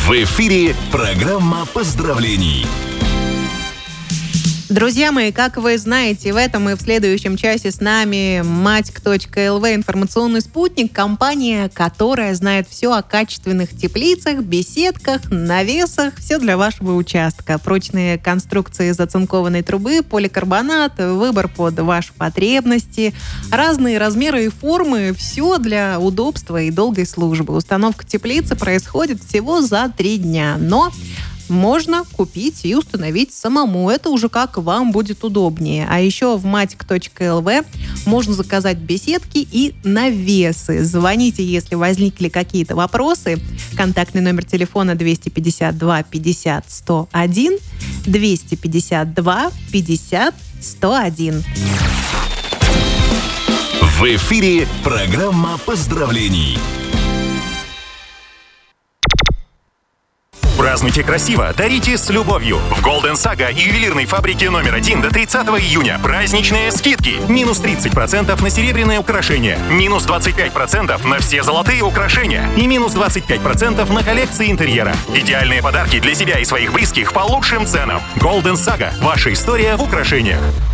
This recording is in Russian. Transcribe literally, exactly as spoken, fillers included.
В эфире программа поздравлений. Друзья мои, как вы знаете, в этом и в следующем часе с нами матик точка эл ви, информационный спутник, компания, которая знает все о качественных теплицах, беседках, навесах, все для вашего участка. Прочные конструкции из оцинкованной трубы, поликарбонат, выбор под ваши потребности, разные размеры и формы, все для удобства и долгой службы. Установка теплицы происходит всего за три дня, но можно купить и установить самому. Это уже как вам будет удобнее. А еще в матик точка эл ви можно заказать беседки и навесы. Звоните, если возникли какие-то вопросы. Контактный номер телефона двести пятьдесят два пятьдесят сто один, двести пятьдесят два пятьдесят сто один. В эфире программа поздравлений. Празднуйте красиво, дарите с любовью. В Golden Saga и ювелирной фабрике номер один до тридцатого июня праздничные скидки. Минус тридцать процентов на серебряные украшения, минус двадцать пять процентов на все золотые украшения и минус двадцать пять процентов на коллекции интерьера. Идеальные подарки для себя и своих близких по лучшим ценам. Golden Saga. Ваша история в украшениях.